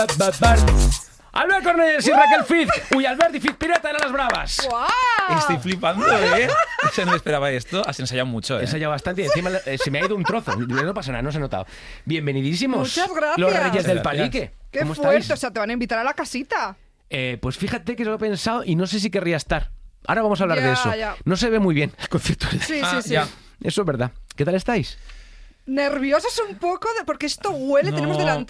Albert Cornellers y Raquel Fiz. Uy, Albert y Fiz Pirata eran las bravas. ¡Guau! Estoy flipando, ¿eh? Se no me esperaba esto. Has ensayado mucho, He ¿eh? ensayado bastante y encima se me ha ido un trozo. No pasa nada, no se ha notado. Bienvenidísimos. Muchas gracias. Los Reyes del Gracias. Palique. ¡Qué ¿Cómo fuerte! estáis? O sea, te van a invitar a la casita. Pues fíjate que lo he pensado y no sé si querría estar. Ahora vamos a hablar Ya, de eso. ya. No se ve muy bien el concierto. Sí, Ah, sí, sí. ya. Eso es verdad. ¿Qué tal estáis? Nerviosos un poco porque esto huele. No. Tenemos delante